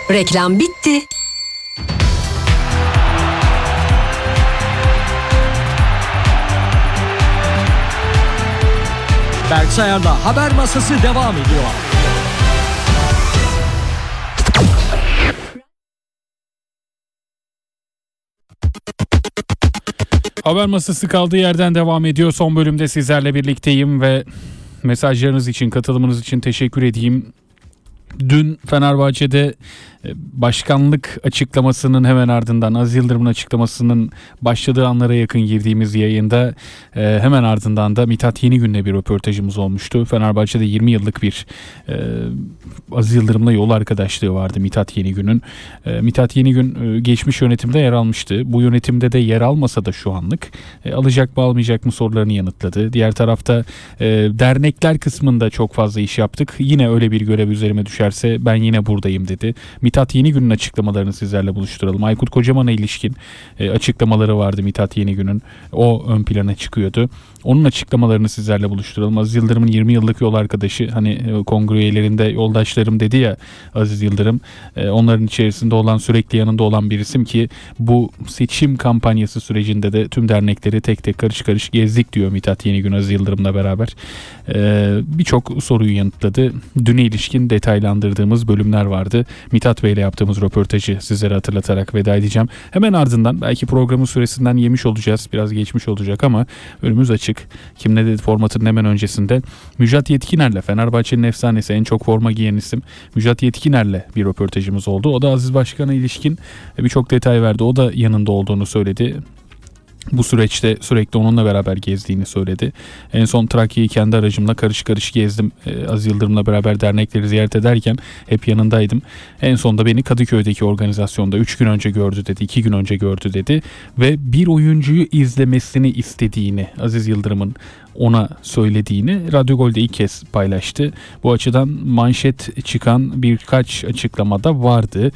Reklam bitti. Berk Sayar'la Haber Masası devam ediyor. Haber Masası kaldığı yerden devam ediyor. Son bölümde sizlerle birlikteyim ve mesajlarınız için, katılımınız için teşekkür edeyim. Dün Fenerbahçe'de başkanlık açıklamasının hemen ardından, Aziz Yıldırım'ın açıklamasının başladığı anlara yakın girdiğimiz yayında hemen ardından da Mithat Yenigün'le bir röportajımız olmuştu. Fenerbahçe'de 20 yıllık bir Aziz Yıldırım'la yol arkadaşlığı vardı Mithat Yenigün'ün. Mithat Yenigün geçmiş yönetimde yer almıştı. Bu yönetimde de yer almasa da şu anlık alacak mı almayacak mı sorularını yanıtladı. Diğer tarafta dernekler kısmında çok fazla iş yaptık. Yine öyle bir görev üzerime düşerse ben yine buradayım dedi. Mithat Yenigün'ün açıklamalarını sizlerle buluşturalım. Aykut Kocaman'a ilişkin açıklamaları vardı Mithat Yenigün'ün. O ön plana çıkıyordu. Onun açıklamalarını sizlerle buluşturalım. Aziz Yıldırım'ın 20 yıllık yol arkadaşı, hani kongre üyelerinde yoldaşlarım dedi ya Aziz Yıldırım. Onların içerisinde olan, sürekli yanında olan bir isim ki bu seçim kampanyası sürecinde de tüm dernekleri tek tek karış karış gezdik diyor Mithat Yenigün Aziz Yıldırım'la beraber. Birçok soruyu yanıtladı. Düne ilişkin detaylandırdığımız bölümler vardı. Mithat Bey'le yaptığımız röportajı sizlere hatırlatarak veda edeceğim. Hemen ardından belki programın süresinden yemiş olacağız. Biraz geçmiş olacak ama önümüz açık. Kim ne dedi formatının hemen öncesinde Müjdat Yetkiner'le, Fenerbahçe'nin efsanesi, en çok forma giyen isim Müjdat Yetkiner'le bir röportajımız oldu. O da Aziz Başkan'a ilişkin birçok detay verdi. O da yanında olduğunu söyledi. Bu süreçte sürekli onunla beraber gezdiğini söyledi. En son Trakya'yı kendi aracımla karış karış gezdim. Aziz Yıldırım'la beraber dernekleri ziyaret ederken hep yanındaydım. En son da beni Kadıköy'deki organizasyonda 3 gün önce gördü dedi, 2 gün önce gördü dedi. Ve bir oyuncuyu izlemesini istediğini, Aziz Yıldırım'ın ona söylediğini Radyo Gol'de ilk kez paylaştı. Bu açıdan manşet çıkan birkaç açıklamada vardı.